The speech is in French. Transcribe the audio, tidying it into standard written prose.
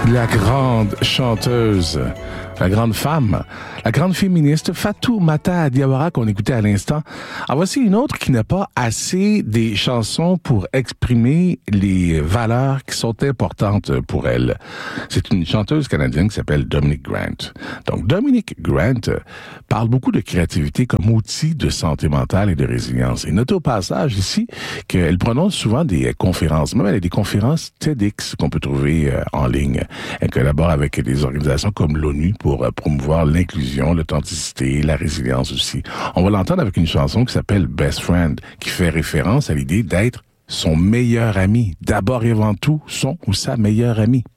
La grande chanteuse, la grande femme, la grande féministe Fatoumata Diawara qu'on écoutait à l'instant. En voici une autre qui n'a pas assez des chansons pour exprimer les valeurs qui sont importantes pour elle. C'est une chanteuse canadienne qui s'appelle Dominique Grant. Donc Dominique Grant parle beaucoup de créativité comme outil de santé mentale et de résilience. Et notez au passage ici qu'elle prononce souvent des conférences, même elle a des conférences TEDx qu'on peut trouver en ligne. Elle collabore avec des organisations comme l'ONU pour promouvoir l'inclusion, l'authenticité, la résilience aussi. On va l'entendre avec une chanson qui s'appelle Best Friend, qui fait référence à l'idée d'être son meilleur ami. D'abord et avant tout, son ou sa meilleure amie.